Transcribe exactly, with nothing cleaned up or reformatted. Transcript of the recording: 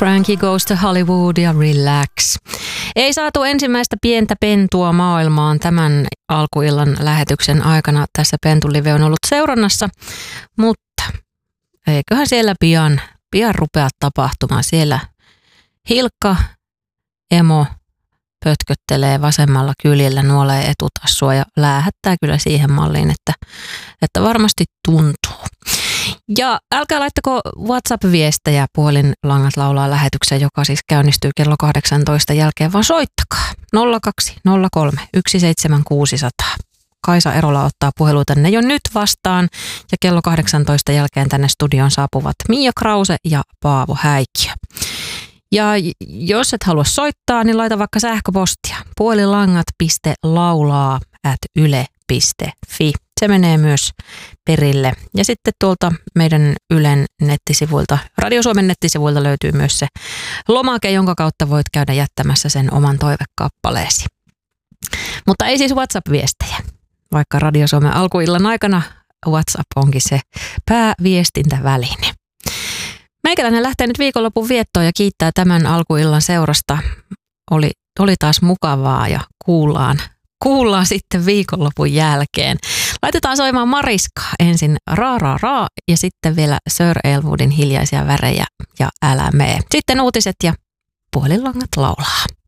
Frankie Goes to Hollywood ja Relax. Ei saatu ensimmäistä pientä pentua maailmaan tämän alkuillan lähetyksen aikana. Tässä Pentulive on ollut seurannassa, mutta eiköhän siellä pian, pian rupea tapahtumaan. Siellä Hilkka emo pötköttelee vasemmalla kyljellä, nuolee etutassua ja läähättää kyllä siihen malliin, että, että varmasti tuntuu. Ja älkää laittako WhatsApp-viestejä Puhelinlangat laulaa lähetykseen, joka siis käynnistyy kello kahdeksantoista jälkeen, vaan soittakaa nolla kaksi nolla kolme yksi seitsemän kuusi nolla nolla. Kaisa Erola ottaa puheluita ne jo nyt vastaan ja kello kahdeksantoista jälkeen tänne studioon saapuvat Mia Krause ja Paavo Häikkiö. Ja jos et halua soittaa, niin laita vaikka sähköpostia puhelinlangat piste laulaa ät yle piste fi. Se menee myös perille. Ja sitten tuolta meidän Ylen nettisivuilta, Radio Suomen nettisivuilta löytyy myös se lomake, jonka kautta voit käydä jättämässä sen oman toivekappaleesi. Mutta ei siis WhatsApp-viestejä, vaikka Radio Suomen alkuillan aikana WhatsApp onkin se pääviestintäväline. Meikäläinen lähtee nyt viikonlopun viettoon ja kiittää tämän alkuillan seurasta. Oli, oli taas mukavaa ja kuullaan, kuullaan sitten viikonlopun jälkeen. Laitetaan soimaan Mariskaa ensin Raa Raa Raa ja sitten vielä Sir Elwoodin Hiljaisia värejä ja Älä mee. Sitten uutiset ja Puhelinlangat laulaa.